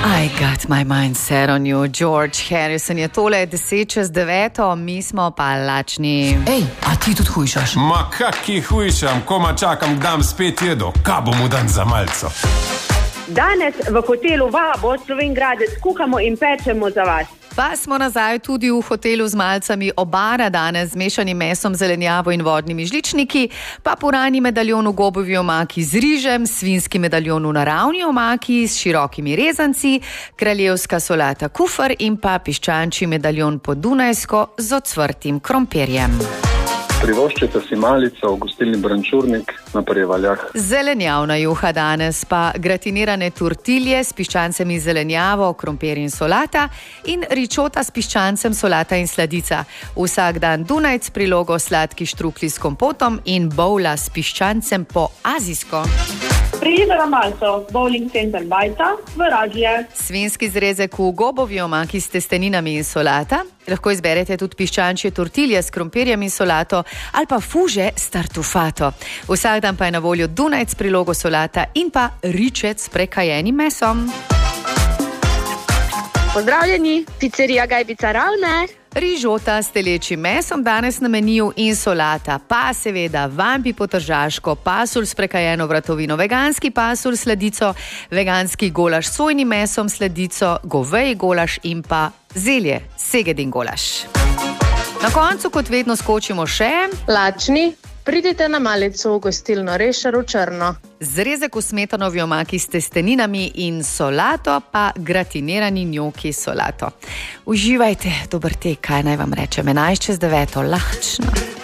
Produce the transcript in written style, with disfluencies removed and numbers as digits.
I got my mind set on you, George Harrison. Je tole 10:10, mi smo pa lačni. Ej, a ti tudi hujšaš? Ma kaki hujšam, koma čakam, dam spet jedo. Kaj bomo dan za malco? Danes v hotelu Vabo Slovengradec kuhamo in pečemo za vas. Pa smo nazaj tudi v hotelu z malcami Obara danes z mešanim mesom, zelenjavo in vodnimi žličniki, pa purani medaljon v gobovi omaki z rižem, svinski medaljon v naravni omaki s širokimi rezanci, kraljevska solata kufr in pa piščančji medaljon po dunajsko z ocvrtim krompirjem. Privoščite si malico v gostilni Brančurnik na Prevaljah. Zelenjavna juha danes, pa gratinirane tortilje s piščancem in zelenjavo, krompir in solata in ričota s piščancem, solata in sladica. Vsak dan Dunajc, prilogo sladki štrukli s kompotom in bowla s piščancem po azijsko. Prijete na malco Bowling Center Bajta v Radlje. Svinski zrezek v gobovi omaki s testeninami in solata. Lahko izberete tudi piščančje tortilje s krompirjem in solato ali pa fuže s tartufato. Vsak dan pa je na voljo Dunajc, prilogo solata in pa ričec s prekajenim mesom. Pozdravljeni, pizzerija Gajbica Ravne. Rižota s telečjim mesom danes na meniju in solata, pa seveda vampi po tržaško, pasulj s prekajeno vratovino, veganski pasulj s sladico, veganski golaž s sojnim mesom, sladico, goveji golaž in pa zelje, segedin golaž. Na koncu, kot vedno, skočimo še Lačni, pridite na malico v gostilno Rešar v Črno. zrezek v smetanovi omaki s testeninami in solato, pa gratinirani njoki s solato. Uživajte, dober tek, kaj naj vam rečem, 11:09, lačno.